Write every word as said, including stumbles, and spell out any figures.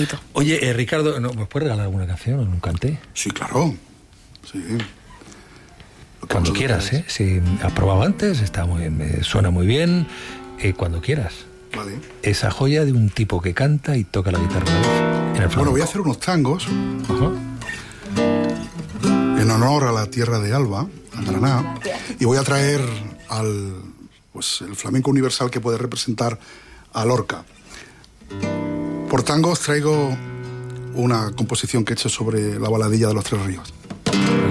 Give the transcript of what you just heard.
bonito. Oye, eh, Ricardo, ¿no, ¿me puedes regalar alguna canción o un cante? Sí, claro. Sí. Cuando quieras, ¿eh? Si has probado antes, está muy bien, me suena muy bien. Eh, cuando quieras. Vale. Esa joya de un tipo que canta y toca la guitarra en el flamenco. Bueno, voy a hacer unos tangos. Ajá. En honor a la tierra de Alba, a Granada, y voy a traer al pues el flamenco universal que puede representar a Lorca. Por tangos traigo una composición que he hecho sobre la baladilla de los Tres Ríos.